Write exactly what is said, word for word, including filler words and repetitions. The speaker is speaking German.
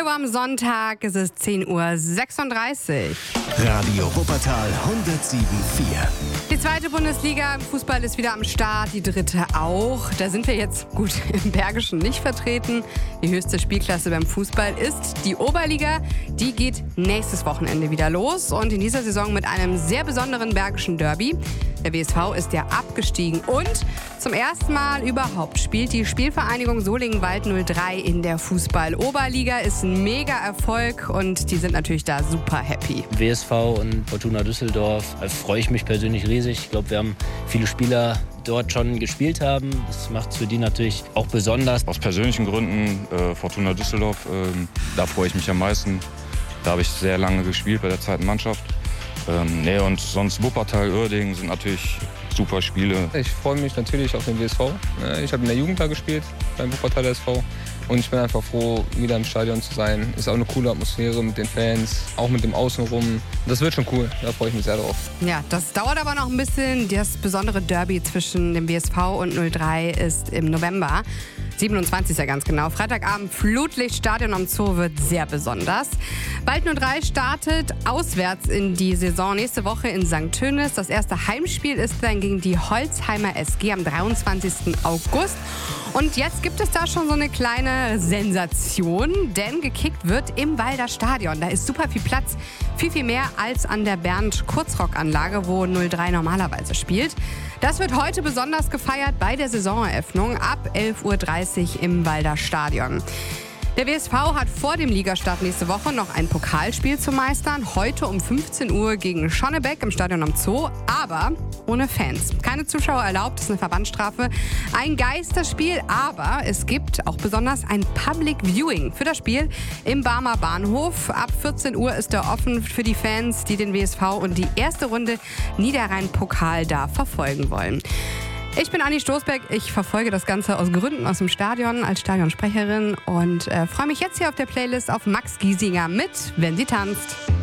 Hallo am Sonntag, es ist zehn Uhr sechsunddreißig. Radio Wuppertal hundertsieben Komma vier. Die zweite Bundesliga im Fußball ist wieder am Start, die dritte auch. Da sind wir jetzt gut im Bergischen nicht vertreten. Die höchste Spielklasse beim Fußball ist die Oberliga. Die geht nächstes Wochenende wieder los und in dieser Saison mit einem sehr besonderen Bergischen Derby. Der W S V ist ja abgestiegen und zum ersten Mal überhaupt spielt die Spielvereinigung Solingen-Wald null drei in der Fußball-Oberliga. Ist ein Mega-Erfolg und die sind natürlich da super happy. W S V und Fortuna Düsseldorf, da freue ich mich persönlich riesig. Ich glaube, wir haben viele Spieler dort schon gespielt haben. Das macht es für die natürlich auch besonders. Aus persönlichen Gründen, äh, Fortuna Düsseldorf, äh, da freue ich mich am meisten. Da habe ich sehr lange gespielt bei der zweiten Mannschaft. Ähm, nee, und sonst Wuppertal, Uerdingen sind natürlich super Spiele. Ich freue mich natürlich auf den W S V. Ich habe in der Jugend da gespielt, beim Wuppertal S V. Und ich bin einfach froh, wieder im Stadion zu sein. Ist auch eine coole Atmosphäre mit den Fans, auch mit dem Außenrum. Das wird schon cool, da freue ich mich sehr drauf. Ja, das dauert aber noch ein bisschen. Das besondere Derby zwischen dem W S V und null drei ist im November. siebenundzwanzigsten ganz genau. Freitagabend Flutlicht, Stadion am Zoo wird sehr besonders. Wald null drei startet auswärts in die Saison nächste Woche in Sankt Tönis. Das erste Heimspiel ist dann gegen die Holzheimer S G am dreiundzwanzigsten August. Und jetzt gibt es da schon so eine kleine Sensation, denn gekickt wird im Walder Stadion. Da ist super viel Platz, viel, viel mehr als an der Bernd-Kurzrock-Anlage, wo null drei normalerweise spielt. Das wird heute besonders gefeiert bei der Saisoneröffnung ab elf Uhr dreißig im Walder Stadion. Der W S V hat vor dem Ligastart nächste Woche noch ein Pokalspiel zu meistern. Heute um fünfzehn Uhr gegen Schonnebeck im Stadion am Zoo, aber ohne Fans. Keine Zuschauer erlaubt, das ist eine Verbandsstrafe. Ein Geisterspiel, aber es gibt auch besonders ein Public Viewing für das Spiel im Barmer Bahnhof. Ab vierzehn Uhr ist er offen für die Fans, die den W S V und die erste Runde Niederrhein-Pokal da verfolgen wollen. Ich bin Anni Stoßberg, ich verfolge das Ganze aus Gründen aus dem Stadion als Stadionsprecherin und äh, freue mich jetzt hier auf der Playlist auf Max Giesinger mit Wenn sie tanzt.